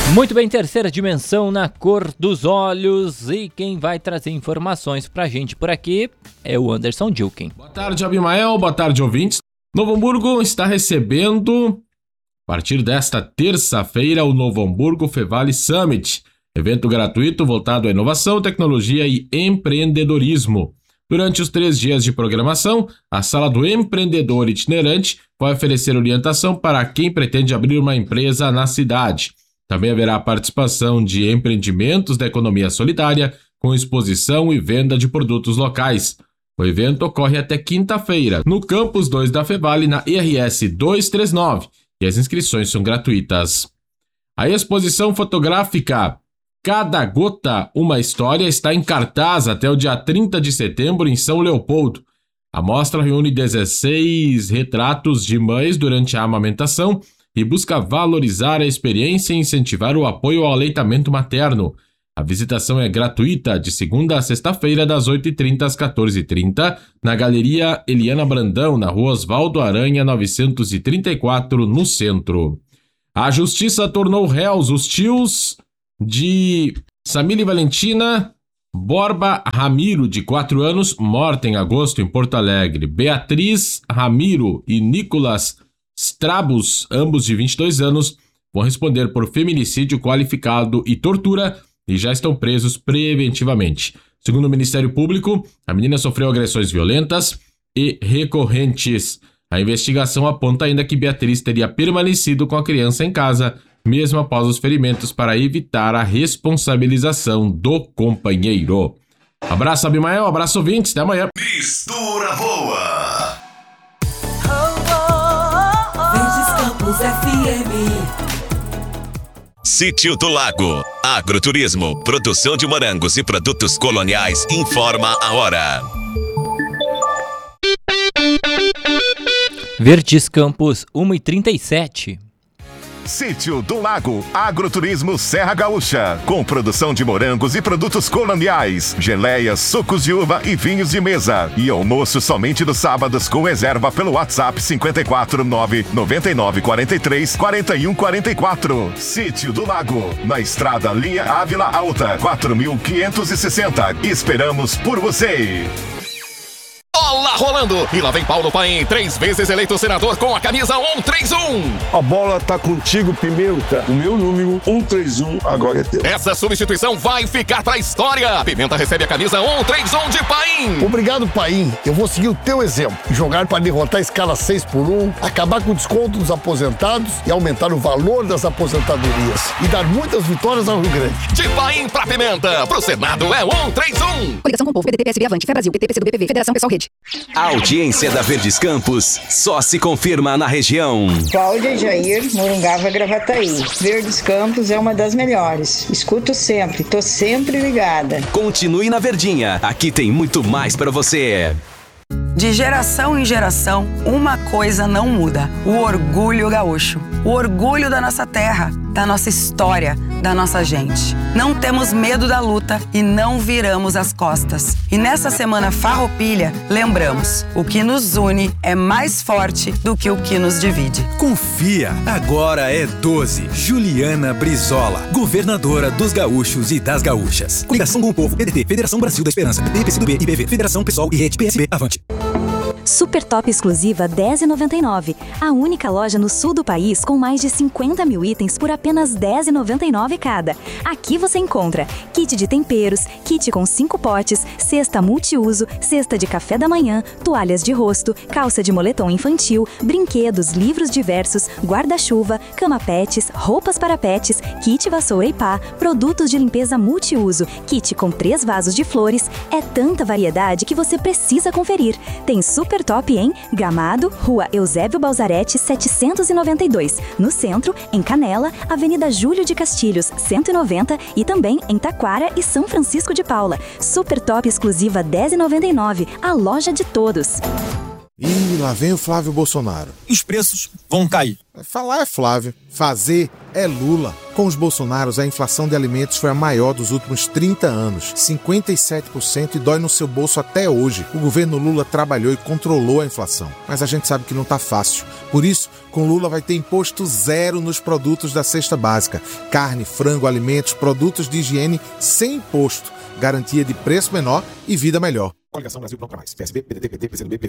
Muito bem, terceira dimensão na cor dos olhos, e quem vai trazer informações pra gente por aqui é o Anderson Dilken. Boa tarde, Abimael, boa tarde, ouvintes. Novo Hamburgo está recebendo, a partir desta terça-feira, o Novo Hamburgo Fevale Summit, evento gratuito voltado à inovação, tecnologia e empreendedorismo. Durante os 3 dias de programação, a Sala do Empreendedor Itinerante vai oferecer orientação para quem pretende abrir uma empresa na cidade. Também haverá participação de empreendimentos da economia solidária, com exposição e venda de produtos locais. O evento ocorre até quinta-feira, no Campus 2 da Fevale, na IRS 239, e as inscrições são gratuitas. A exposição fotográfica Cada Gota, uma História está em cartaz até o dia 30 de setembro em São Leopoldo. A mostra reúne 16 retratos de mães durante a amamentação e busca valorizar a experiência e incentivar o apoio ao aleitamento materno. A visitação é gratuita de segunda a sexta-feira, das 8h30 às 14h30, na Galeria Eliana Brandão, na Rua Osvaldo Aranha, 934, no centro. A Justiça tornou réus os tios de Samile Valentina Borba Ramiro, de 4 anos, morta em agosto em Porto Alegre. Beatriz Ramiro e Nicolas Strabus, ambos de 22 anos, vão responder por feminicídio qualificado e tortura e já estão presos preventivamente. Segundo o Ministério Público, a menina sofreu agressões violentas e recorrentes. A investigação aponta ainda que Beatriz teria permanecido com a criança em casa, mesmo após os ferimentos, para evitar a responsabilização do companheiro. Abraço, Abimael, abraço, ouvintes, até amanhã. Mistura boa! FM. Sítio do Lago. Agroturismo, produção de morangos e produtos coloniais. Informa a hora. Verdes Campos, 1h37. Sítio do Lago, Agroturismo Serra Gaúcha, com produção de morangos e produtos coloniais, geleias, sucos de uva e vinhos de mesa. E almoço somente nos sábados, com reserva pelo WhatsApp 549-9943-4144. Sítio do Lago, na estrada Linha Ávila Alta, 4560. Esperamos por você! Bola rolando! E lá vem Paulo Paim, 3 vezes eleito senador com a camisa 131. A bola tá contigo, Pimenta. O meu número 131 agora é teu. Essa substituição vai ficar pra história. Pimenta recebe a camisa 131 de Paim. Obrigado, Paim. Eu vou seguir o teu exemplo. Jogar para derrotar a escala 6x1, acabar com o desconto dos aposentados e aumentar o valor das aposentadorias. E dar muitas vitórias ao Rio Grande. De Paim pra Pimenta, pro Senado é 131. Coligação com o Povo, PDT, PSB, Avante, Fé Brasil, PT, PCdoB, PV, Federação Pessoal Rede. A audiência da Verdes Campos só se confirma na região. Cláudia Jair, Morungava, Gravataí. Verdes Campos é uma das melhores. Escuto sempre, tô sempre ligada. Continue na Verdinha, aqui tem muito mais pra você. De geração em geração, uma coisa não muda: o orgulho gaúcho. O orgulho da nossa terra, da nossa história, da nossa gente. Não temos medo da luta e não viramos as costas. E nessa semana Farroupilha, lembramos: o que nos une é mais forte do que o que nos divide. Confia, agora é 12. Juliana Brizola, governadora dos gaúchos e das gaúchas. Coligação com o Povo, PDT, Federação Brasil da Esperança, PT, PCdoB, IBV, Federação Pessoal e Rede PSB, Avante. Super Top exclusiva R$10,99. A única loja no sul do país com mais de 50 mil itens por apenas R$10,99 cada. Aqui você encontra kit de temperos, kit com 5 potes, cesta multiuso, cesta de café da manhã, toalhas de rosto, calça de moletom infantil, brinquedos, livros diversos, guarda-chuva, cama pets, roupas para pets, kit vassoura e pá, produtos de limpeza multiuso, kit com 3 vasos de flores. É tanta variedade que você precisa conferir. Tem Super Top em Gramado, Rua Eusébio Balzarete 792, no centro, em Canela, Avenida Júlio de Castilhos 190 e também em Taquara e São Francisco de Paula. Super Top exclusiva R$10,99, a loja de todos. Ih, lá vem o Flávio Bolsonaro. E os preços vão cair. Falar é Flávio, fazer é Lula. Com os Bolsonaros, a inflação de alimentos foi a maior dos últimos 30 anos, 57%, e dói no seu bolso até hoje. O governo Lula trabalhou e controlou a inflação, mas a gente sabe que não tá fácil. Por isso, com Lula vai ter imposto zero nos produtos da cesta básica. Carne, frango, alimentos, produtos de higiene sem imposto. Garantia de preço menor e vida melhor. Coligação Brasil Pronto pra Mais. PSB, PDT, PT, PCdoB,